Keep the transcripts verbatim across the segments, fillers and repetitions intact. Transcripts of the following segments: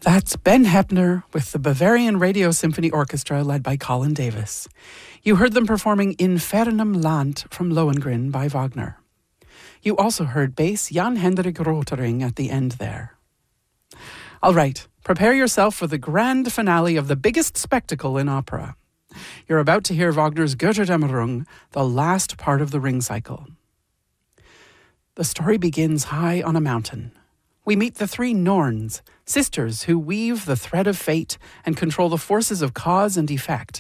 That's Ben Heppner with the Bavarian Radio Symphony Orchestra led by Colin Davis. You heard them performing In Fernam Land from Lohengrin by Wagner. You also heard bass Jan Hendrik Rotering at the end there. All right, prepare yourself for the grand finale of the biggest spectacle in opera. You're about to hear Wagner's Götterdämmerung, the last part of the Ring Cycle. The story begins high on a mountain. We meet the three Norns, sisters who weave the thread of fate and control the forces of cause and effect.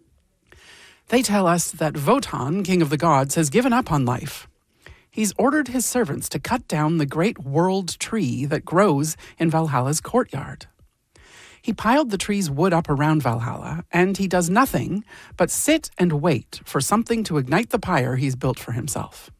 They tell us that Wotan, king of the gods, has given up on life. He's ordered his servants to cut down the great world tree that grows in Valhalla's courtyard. He piled the tree's wood up around Valhalla, and he does nothing but sit and wait for something to ignite the pyre he's built for himself.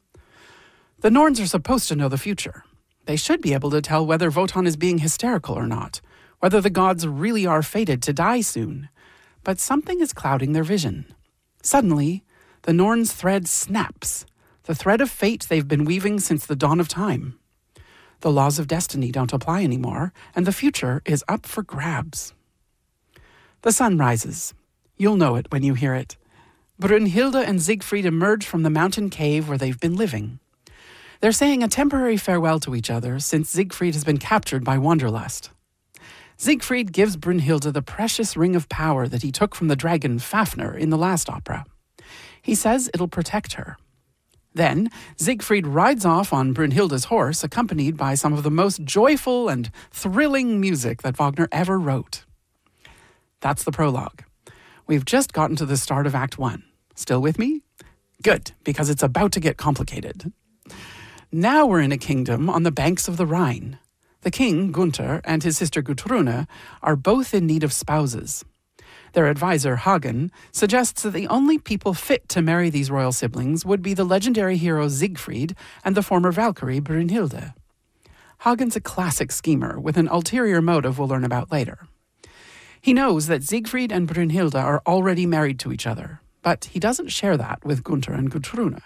The Norns are supposed to know the future. They should be able to tell whether Wotan is being hysterical or not, whether the gods really are fated to die soon. But something is clouding their vision. Suddenly, the Norns' thread snaps, the thread of fate they've been weaving since the dawn of time. The laws of destiny don't apply anymore, and the future is up for grabs. The sun rises. You'll know it when you hear it. Brünnhilde and Siegfried emerge from the mountain cave where they've been living. They're saying a temporary farewell to each other since Siegfried has been captured by Wanderlust. Siegfried gives Brünnhilde the precious ring of power that he took from the dragon Fafnir in the last opera. He says it'll protect her. Then, Siegfried rides off on Brünnhilde's horse, accompanied by some of the most joyful and thrilling music that Wagner ever wrote. That's the prologue. We've just gotten to the start of Act One. Still with me? Good, because it's about to get complicated. Now we're in a kingdom on the banks of the Rhine. The king, Gunther, and his sister Gutrune are both in need of spouses. Their advisor, Hagen, suggests that the only people fit to marry these royal siblings would be the legendary hero Siegfried and the former Valkyrie Brünnhilde. Hagen's a classic schemer with an ulterior motive we'll learn about later. He knows that Siegfried and Brünnhilde are already married to each other, but he doesn't share that with Gunther and Gutrune.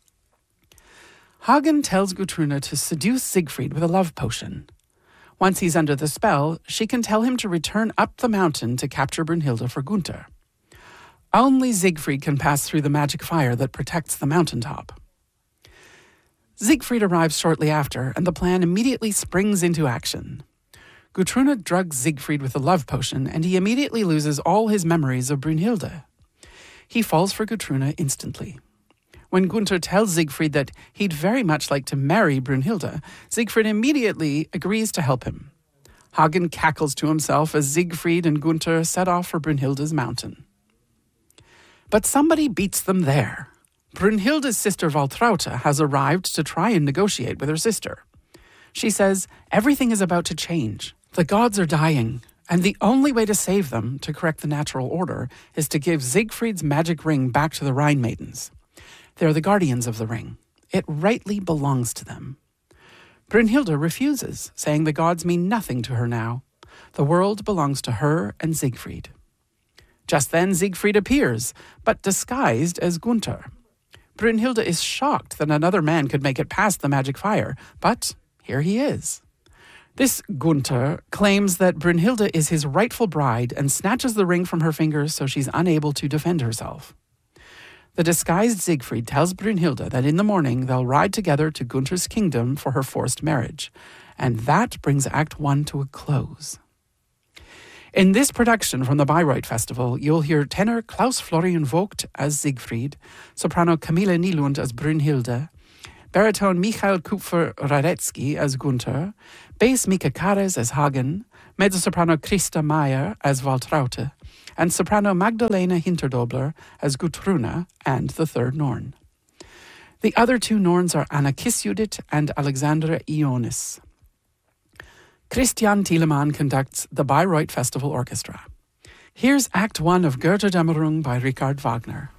Hagen tells Gutrune to seduce Siegfried with a love potion. Once he's under the spell, she can tell him to return up the mountain to capture Brünnhilde for Gunther. Only Siegfried can pass through the magic fire that protects the mountaintop. Siegfried arrives shortly after, and the plan immediately springs into action. Gutrune drugs Siegfried with a love potion, and he immediately loses all his memories of Brünnhilde. He falls for Gutrune instantly. When Gunther tells Siegfried that he'd very much like to marry Brünnhilde, Siegfried immediately agrees to help him. Hagen cackles to himself as Siegfried and Gunther set off for Brünnhilde's mountain. But somebody beats them there. Brünnhilde's sister Waltraute has arrived to try and negotiate with her sister. She says everything is about to change. The gods are dying, and the only way to save them, to correct the natural order, is to give Siegfried's magic ring back to the Rhine maidens. They're the guardians of the ring. It rightly belongs to them. Brünnhilde refuses, saying the gods mean nothing to her now. The world belongs to her and Siegfried. Just then Siegfried appears, but disguised as Gunther. Brünnhilde is shocked that another man could make it past the magic fire, but here he is. This Gunther claims that Brünnhilde is his rightful bride and snatches the ring from her fingers so she's unable to defend herself. The disguised Siegfried tells Brünnhilde that in the morning they'll ride together to Gunther's kingdom for her forced marriage, and that brings Act One to a close. In this production from the Bayreuth Festival, you'll hear tenor Klaus Florian Vogt as Siegfried, soprano Camille Nylund as Brünnhilde, baritone Michael Kupfer-Radetzky as Gunther, bass Mika Kares as Hagen, mezzo-soprano Christa Meyer as Waltraute, and soprano Magdalena Hinterdobler as Gutrune and the third Norn. The other two Norns are Anna Kissjudith and Alexandra Ionis. Christian Thielemann conducts the Bayreuth Festival Orchestra. Here's Act One of Götterdämmerung by Richard Wagner.